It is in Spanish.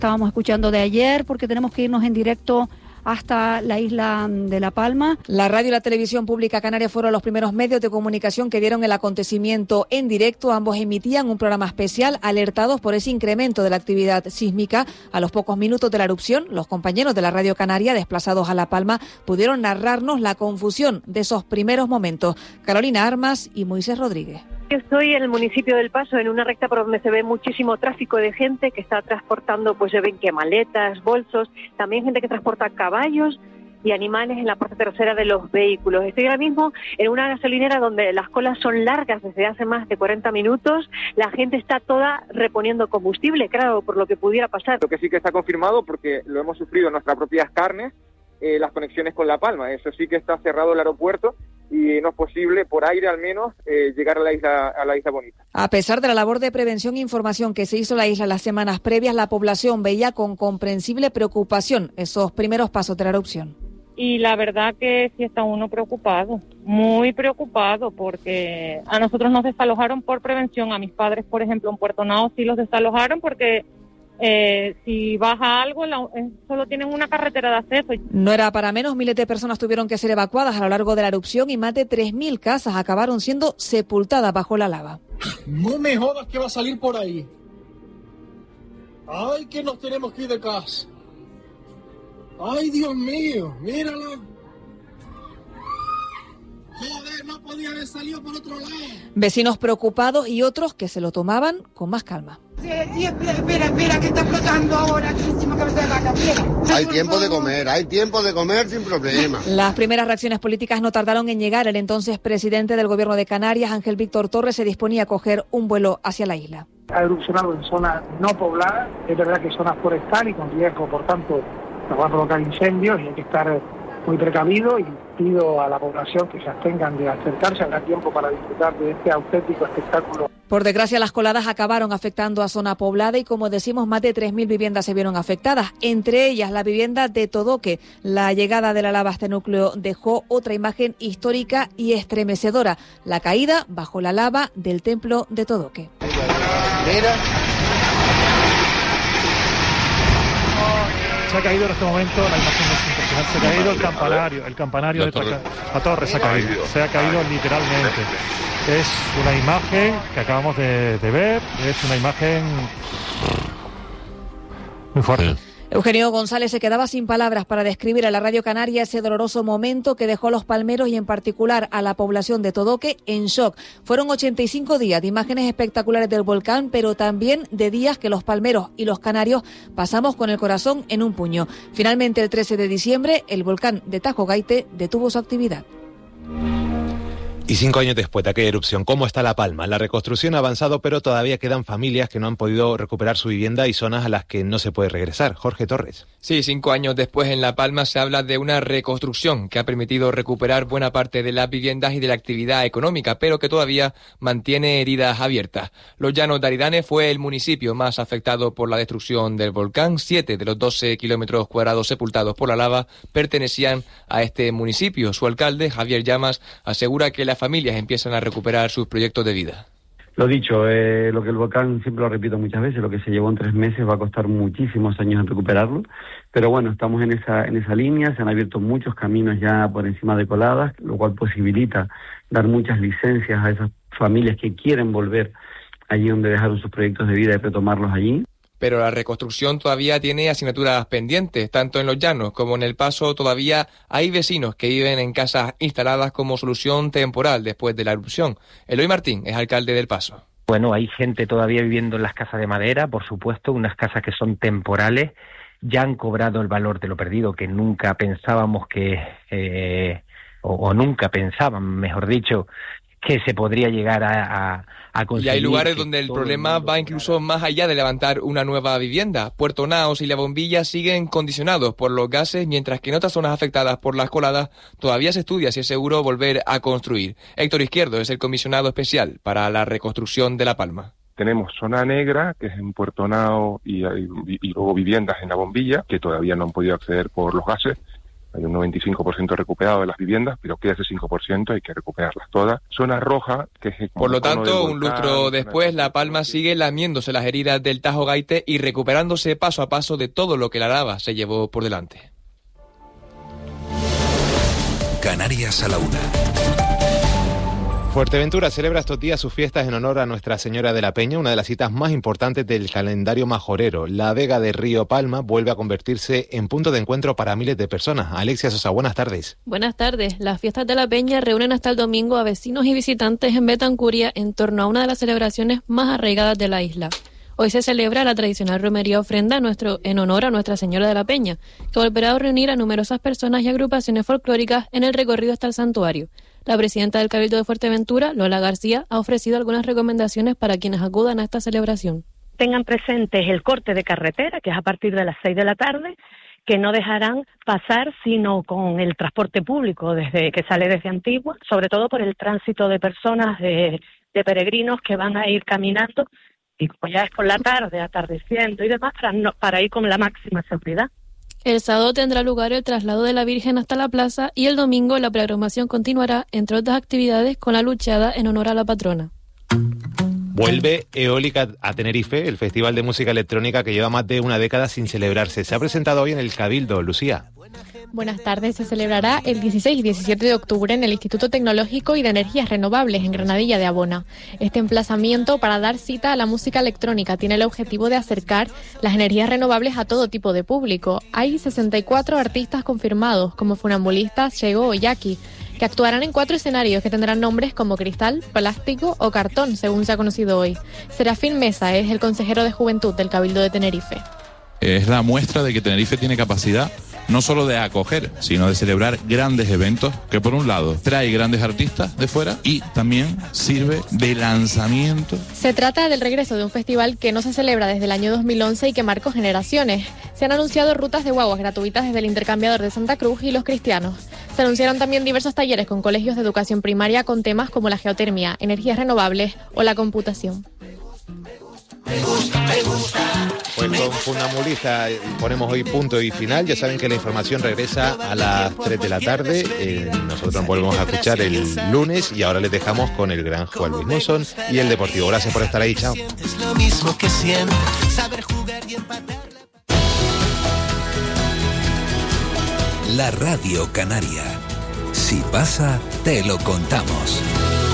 estábamos escuchando de ayer, porque tenemos que irnos en directo hasta la isla de La Palma. La radio y la televisión pública canaria fueron los primeros medios de comunicación que dieron el acontecimiento en directo. Ambos emitían un programa especial alertados por ese incremento de la actividad sísmica. A los pocos minutos de la erupción, los compañeros de la radio canaria desplazados a La Palma pudieron narrarnos la confusión de esos primeros momentos. Carolina Armas y Moisés Rodríguez. Estoy en el municipio del Paso, en una recta por donde se ve muchísimo tráfico de gente que está transportando, pues se ven que maletas, bolsos, también gente que transporta caballos y animales en la parte trasera de los vehículos. Estoy ahora mismo en una gasolinera donde las colas son largas desde hace más de 40 minutos. La gente está toda reponiendo combustible, claro, por lo que pudiera pasar. Lo que sí que está confirmado, porque lo hemos sufrido en nuestras propias carnes, las conexiones con La Palma. Eso sí que está cerrado el aeropuerto y no es posible, por aire al menos, llegar a la isla bonita. A pesar de la labor de prevención e información que se hizo en la isla las semanas previas, la población veía con comprensible preocupación esos primeros pasos de la erupción. Y la verdad que sí está uno preocupado, muy preocupado, porque a nosotros nos desalojaron por prevención. A mis padres, por ejemplo, en Puerto Nao sí los desalojaron porque si baja algo, solo tienen una carretera de acceso. No era para menos, miles de personas tuvieron que ser evacuadas a lo largo de la erupción y más de 3.000 casas acabaron siendo sepultadas bajo la lava. No me jodas que va a salir por ahí. Ay, que nos tenemos que ir de casa. Ay, Dios mío, mírala. Joder, no podía haber salido por otro lado. Vecinos preocupados y otros que se lo tomaban con más calma. Sí, espera, que está explotando ahora. Hay tiempo de comer sin problema. Las primeras reacciones políticas no tardaron en llegar. El entonces presidente del gobierno de Canarias, Ángel Víctor Torres, se disponía a coger un vuelo hacia la isla. Ha erupcionado en zonas no pobladas, es verdad que zonas forestales y con riesgo, por tanto, nos va a provocar incendios y hay que estar muy precavido y pido a la población que se abstengan de acercarse, habrá tiempo para disfrutar de este auténtico espectáculo. Por desgracia, las coladas acabaron afectando a zona poblada y, como decimos, más de 3.000 viviendas se vieron afectadas, entre ellas la vivienda de Todoque. La llegada de la lava a este núcleo dejó otra imagen histórica y estremecedora, la caída bajo la lava del templo de Todoque. Mira. Se ha caído en este momento, la imagen es impresionante, se ha caído el campanario de la torre se ha caído literalmente. Es una imagen que acabamos de ver, es una imagen muy fuerte. Eugenio González se quedaba sin palabras para describir a la Radio Canaria ese doloroso momento que dejó a los palmeros y en particular a la población de Todoque en shock. Fueron 85 días de imágenes espectaculares del volcán, pero también de días que los palmeros y los canarios pasamos con el corazón en un puño. Finalmente, el 13 de diciembre, el volcán de Tajo Gaite detuvo su actividad. Y 5 años después de aquella erupción, ¿cómo está La Palma? La reconstrucción ha avanzado, pero todavía quedan familias que no han podido recuperar su vivienda y zonas a las que no se puede regresar. Jorge Torres. Sí, 5 años después en La Palma se habla de una reconstrucción que ha permitido recuperar buena parte de las viviendas y de la actividad económica, pero que todavía mantiene heridas abiertas. Los Llanos de Aridane fue el municipio más afectado por la destrucción del volcán. 7 de los 12 kilómetros cuadrados sepultados por la lava pertenecían a este municipio. Su alcalde, Javier Llamas, asegura que las familias empiezan a recuperar sus proyectos de vida. Lo dicho, lo que el volcán, siempre lo repito muchas veces, lo que se llevó en 3 meses va a costar muchísimos años en recuperarlo, pero bueno, estamos en esa línea, se han abierto muchos caminos ya por encima de coladas, lo cual posibilita dar muchas licencias a esas familias que quieren volver allí donde dejaron sus proyectos de vida y retomarlos allí. Pero la reconstrucción todavía tiene asignaturas pendientes, tanto en Los Llanos como en El Paso. Todavía hay vecinos que viven en casas instaladas como solución temporal después de la erupción. Eloy Martín es alcalde del Paso. Bueno, hay gente todavía viviendo en las casas de madera, por supuesto, unas casas que son temporales, ya han cobrado el valor de lo perdido, que nunca pensábamos nunca pensaban, mejor dicho, que se podría llegar a conseguir. Y hay lugares donde el problema va incluso más allá de levantar una nueva vivienda. Puerto Naos y La Bombilla siguen condicionados por los gases, mientras que en otras zonas afectadas por las coladas todavía se estudia si es seguro volver a construir. Héctor Izquierdo es el comisionado especial para la reconstrucción de La Palma. Tenemos zona negra, que es en Puerto Nao, y luego viviendas en La Bombilla, que todavía no han podido acceder por los gases. Hay un 95% recuperado de las viviendas, pero queda ese 5%, hay que recuperarlas todas. Zona roja, que es... Por lo tanto, un lustro después, La Palma sigue lamiéndose las heridas del Tajo Gaite y recuperándose paso a paso de todo lo que la lava se llevó por delante. Canarias a la una. Fuerteventura celebra estos días sus fiestas en honor a Nuestra Señora de la Peña, una de las citas más importantes del calendario majorero. La Vega de Río Palma vuelve a convertirse en punto de encuentro para miles de personas. Alexia Sosa, buenas tardes. Buenas tardes. Las fiestas de la Peña reúnen hasta el domingo a vecinos y visitantes en Betancuria en torno a una de las celebraciones más arraigadas de la isla. Hoy se celebra la tradicional romería ofrenda en honor a Nuestra Señora de la Peña, que volverá a reunir a numerosas personas y agrupaciones folclóricas en el recorrido hasta el santuario. La presidenta del Cabildo de Fuerteventura, Lola García, ha ofrecido algunas recomendaciones para quienes acudan a esta celebración. Tengan presentes el corte de carretera, que es a partir de las 6 de la tarde, que no dejarán pasar sino con el transporte público que sale desde Antigua, sobre todo por el tránsito de personas, de peregrinos que van a ir caminando, y como ya es por la tarde, atardeciendo y demás, para ir con la máxima seguridad. El sábado tendrá lugar el traslado de la Virgen hasta la plaza y el domingo la programación continuará, entre otras actividades, con la luchada en honor a la patrona. Vuelve Eólica a Tenerife, el festival de música electrónica que lleva más de una década sin celebrarse. Se ha presentado hoy en el Cabildo. Lucía. Buenas tardes. Se celebrará el 16 y 17 de octubre en el Instituto Tecnológico y de Energías Renovables en Granadilla de Abona. Este emplazamiento para dar cita a la música electrónica tiene el objetivo de acercar las energías renovables a todo tipo de público. Hay 64 artistas confirmados como Funambulistas, Chego o Jackie, que actuarán en 4 escenarios que tendrán nombres como Cristal, Plástico o Cartón, según se ha conocido hoy. Serafín Mesa es el consejero de Juventud del Cabildo de Tenerife. Es la muestra de que Tenerife tiene capacidad no solo de acoger, sino de celebrar grandes eventos que, por un lado, trae grandes artistas de fuera y también sirve de lanzamiento. Se trata del regreso de un festival que no se celebra desde el año 2011 y que marcó generaciones. Se han anunciado rutas de guaguas gratuitas desde el intercambiador de Santa Cruz y Los Cristianos. Se anunciaron también diversos talleres con colegios de educación primaria con temas como la geotermia, energías renovables o la computación. Pues con Funambulista ponemos hoy punto y final. Ya saben que la información regresa a las 3 de la tarde. Nosotros nos volvemos a escuchar el lunes y ahora les dejamos con el gran Juan Luis Monzón y el Deportivo. Gracias por estar ahí, chao. La Radio Canaria. Si pasa, te lo contamos.